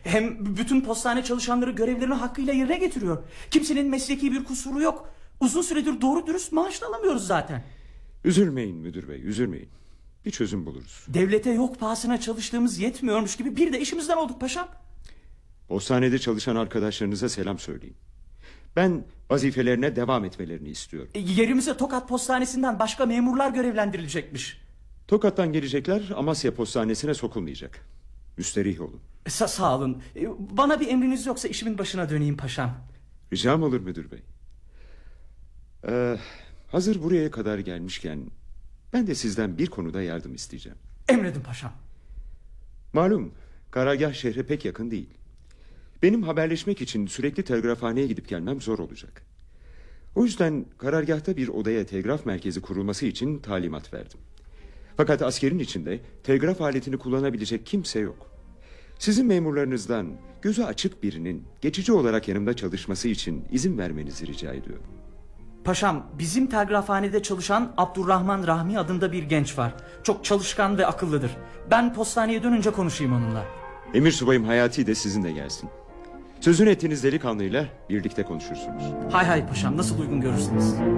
Hem bütün postane çalışanları görevlerini hakkıyla yerine getiriyor. Kimsenin mesleki bir kusuru yok. Uzun süredir doğru dürüst maaş da alamıyoruz zaten. Üzülmeyin müdür bey, üzülmeyin. Bir çözüm buluruz. Devlete yok pahasına çalıştığımız yetmiyormuş gibi bir de işimizden olduk paşam. Postanede çalışan arkadaşlarınıza selam söyleyin. Ben vazifelerine devam etmelerini istiyorum. Yerimize Tokat Postanesi'nden başka memurlar görevlendirilecekmiş. Tokat'tan gelecekler Amasya Postanesi'ne sokulmayacak. Müsterih olun. Sağ olun. Bana bir emriniz yoksa işimin başına döneyim paşam. Ricam olur müdür bey. Hazır buraya kadar gelmişken ben de sizden bir konuda yardım isteyeceğim. Emredin paşam. Malum karargah şehre pek yakın değil. Benim haberleşmek için sürekli telgrafhaneye gidip gelmem zor olacak. O yüzden karargahta bir odaya telgraf merkezi kurulması için talimat verdim. Fakat askerin içinde telgraf aletini kullanabilecek kimse yok. Sizin memurlarınızdan gözü açık birinin geçici olarak yanımda çalışması için izin vermenizi rica ediyorum. Paşam, bizim telgrafhanede çalışan Abdurrahman Rahmi adında bir genç var. Çok çalışkan ve akıllıdır. Ben postaneye dönünce konuşayım onunla. Emir subayım Hayati de sizinle gelsin. Sözünü ettiğiniz delikanlıyla birlikte konuşursunuz. Hay hay paşam, nasıl uygun görürsünüz.